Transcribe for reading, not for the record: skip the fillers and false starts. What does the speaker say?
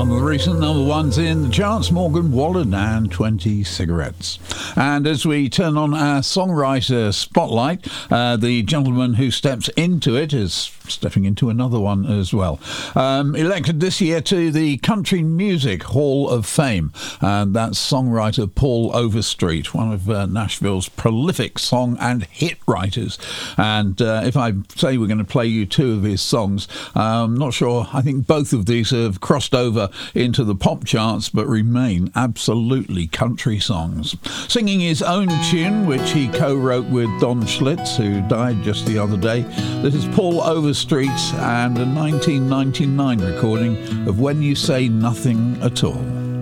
Some of the recent number ones in the charts: Morgan Wallen and 20 Cigarettes. And as we turn on our songwriter spotlight, the gentleman who steps into it is stepping into another one as well. Elected this year to the Country Music Hall of Fame, and that's songwriter Paul Overstreet, one of Nashville's prolific song and hit writers. And if I say we're going to play you two of his songs, I'm not sure. I think both of these have crossed over into the pop charts but remain absolutely country songs. Singing his own tune, which he co-wrote with Don Schlitz, who died just the other day, this is Paul Overstreet and a 1999 recording of When You Say Nothing at All.